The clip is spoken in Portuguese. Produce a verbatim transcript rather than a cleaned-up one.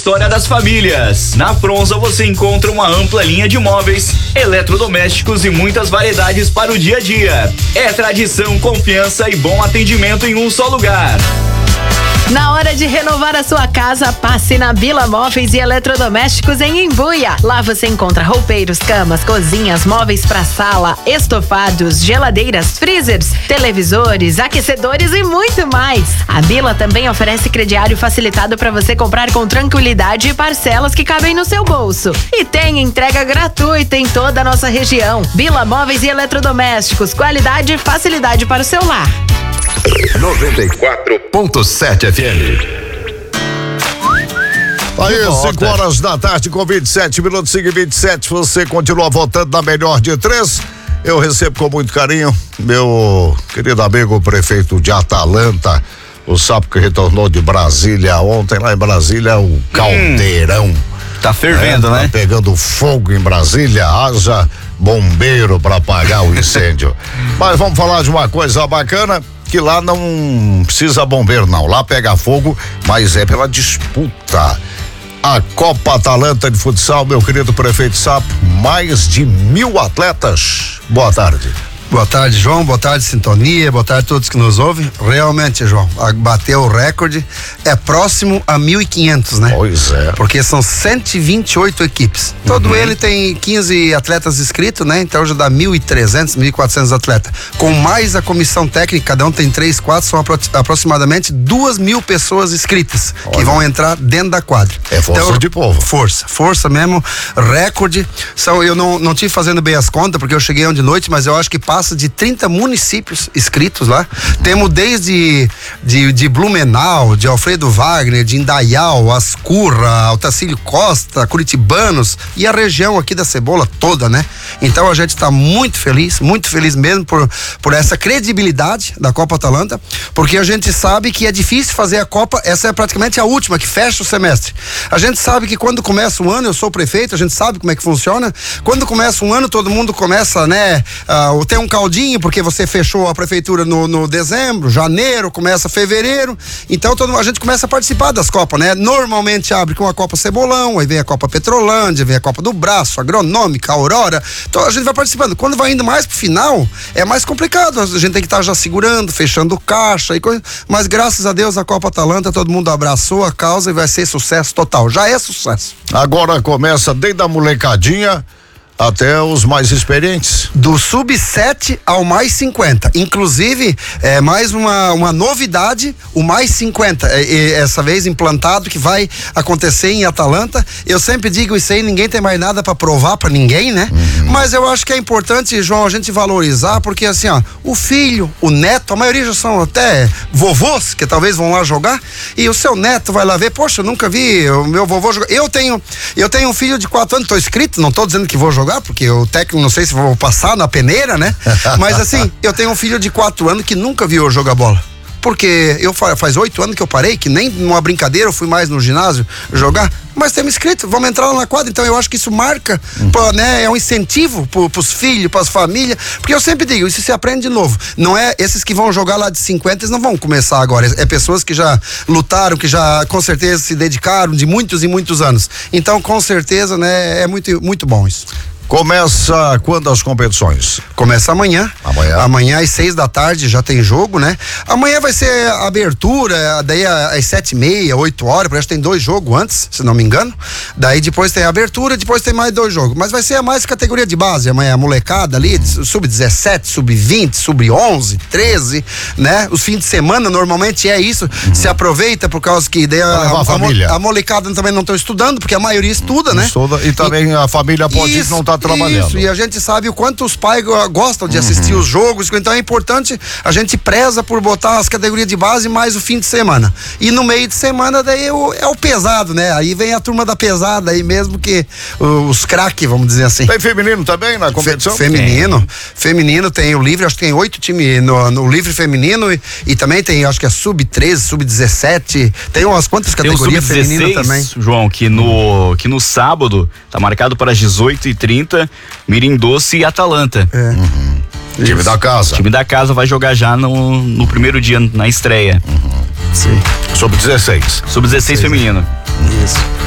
história das famílias. Na Fronza você encontra uma ampla linha de móveis, eletrodomésticos e muitas variedades para o dia a dia. É tradição, confiança e bom atendimento em um só lugar. Na hora de renovar a sua casa, passe na Bila Móveis e Eletrodomésticos em Embuia. Lá você encontra roupeiros, camas, cozinhas, móveis para sala, estofados, geladeiras, freezers, televisores, aquecedores e muito mais. A Bila também oferece crediário facilitado para você comprar com tranquilidade e parcelas que cabem no seu bolso. E tem entrega gratuita em toda a nossa região. Bila Móveis e Eletrodomésticos, qualidade e facilidade para o seu lar. noventa e quatro ponto sete F M. Aí, cinco horas da tarde com vinte e sete minutos, cinco e vinte e sete. Você continua votando na melhor de três. Eu recebo com muito carinho meu querido amigo prefeito de Atalanta, o Sapo, que retornou de Brasília ontem. Lá em Brasília, o caldeirão. Hum, tá fervendo, é, né? Tá pegando fogo em Brasília. Haja bombeiro para apagar o incêndio. Mas vamos falar de uma coisa bacana, que lá não precisa bombeiro não, lá pega fogo, mas é pela disputa. A Copa Atalanta de futsal, meu querido prefeito Sapo, mais de mil atletas. Boa tarde. Boa tarde, João. Boa tarde, Sintonia. Boa tarde a todos que nos ouvem. Realmente, João, bateu o recorde. É próximo a mil e quinhentos, né? Pois é. Porque são cento e vinte e oito equipes. Todo uhum. ele tem quinze atletas inscritos, né? Então já dá mil e trezentos, mil e quatrocentos atletas. Com mais a comissão técnica, cada um tem três, quatro, são apro- aproximadamente duas mil pessoas inscritas. Olha. Que vão entrar dentro da quadra. É força então, de povo. Força, força mesmo. Recorde. São, eu não, não tive fazendo bem as contas, porque eu cheguei ontem de noite, mas eu acho que passa de trinta municípios inscritos lá. Temos desde de, de Blumenau, de Alfredo Wagner, de Indaial, Ascurra, Altacílio Costa, Curitibanos e a região aqui da Cebola toda, né? Então a gente está muito feliz, muito feliz mesmo por, por essa credibilidade da Copa Atalanta, porque a gente sabe que é difícil fazer a Copa, essa é praticamente a última, que fecha o semestre. A gente sabe que quando começa um ano, eu sou o prefeito, a gente sabe como é que funciona, quando começa um ano, todo mundo começa, né, uh, tem um caldinho, porque você fechou a prefeitura no, no dezembro, janeiro, começa fevereiro, então todo, a gente começa a participar das Copas, né? Normalmente abre com a Copa Cebolão, aí vem a Copa Petrolândia, vem a Copa do Braço, Agronômica, Aurora, então a gente vai participando. Quando vai indo mais pro final, é mais complicado, a gente tem que estar já segurando, fechando caixa e coisa, mas graças a Deus a Copa Atalanta, todo mundo abraçou a causa e vai ser sucesso total, já é sucesso. Agora começa desde a molecadinha até os mais experientes. Do sub sete ao mais cinquenta. Inclusive, é mais uma, uma novidade, o mais cinquenta. É, é, essa vez implantado, que vai acontecer em Atalanta. Eu sempre digo isso aí, ninguém tem mais nada para provar para ninguém, né? Uhum. Mas eu acho que é importante, João, a gente valorizar, porque assim, ó, o filho, o neto, a maioria já são até vovôs, que talvez vão lá jogar, e o seu neto vai lá ver, poxa, eu nunca vi o meu vovô jogar. Eu tenho, eu tenho um filho de quatro anos, tô inscrito, não tô dizendo que vou jogar, porque o técnico não sei se vou passar na peneira, né? Mas assim, eu tenho um filho de quatro anos que nunca viu eu jogar bola. Porque eu faz oito anos que eu parei, que nem numa brincadeira eu fui mais no ginásio jogar, mas temos inscrito, vamos entrar lá na quadra. Então eu acho que isso marca, uhum. pra, né, é um incentivo pro, pros filhos, pras famílias, porque eu sempre digo, isso se aprende de novo. Não é esses que vão jogar lá de cinquenta, eles não vão começar agora, é pessoas que já lutaram, que já com certeza se dedicaram de muitos e muitos anos. Então com certeza, né, é muito, muito bom isso. Começa quando as competições? Começa amanhã. Amanhã? Amanhã às seis da tarde já tem jogo, né? Amanhã vai ser a abertura, daí às sete e meia, oito horas, parece que tem dois jogos antes, se não me engano. Daí depois tem a abertura, depois tem mais dois jogos. Mas vai ser a mais categoria de base. Amanhã a molecada ali, sub dezessete, sub vinte, sub onze, treze, né? Os fins de semana normalmente é isso. Uhum. Se aproveita por causa que daí a, a, a, família. a molecada também não está estudando, porque a maioria estuda, né? Estuda, e também e, a família pode isso, não estar trabalhando. Isso, e a gente sabe o quanto os pais gostam de assistir uhum. os jogos, então é importante, a gente preza por botar as categorias de base mais o fim de semana. E no meio de semana daí é o, é o pesado, né? Aí vem a turma da pesada aí mesmo, que os craques, vamos dizer assim. Tem feminino também na competição? Fe, feminino, tem. feminino tem o livre, acho que tem oito times no, no livre feminino e, e também tem, acho que é sub treze, sub dezessete, tem umas quantas categorias femininas também. João, que no, que no sábado tá marcado para as dezoito e trinta, Mirim Doce e Atalanta. É. Uhum. Time da casa. O time da casa vai jogar já no, no primeiro dia, na estreia. Uhum. Sim. Sub dezesseis. Sub dezesseis feminino. Isso.